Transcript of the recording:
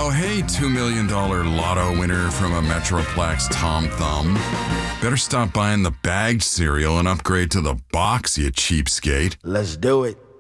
Oh, hey, $2 million lotto winner from a Metroplex Tom Thumb. Better stop buying the bagged cereal and upgrade to the box, you cheapskate. Let's do it.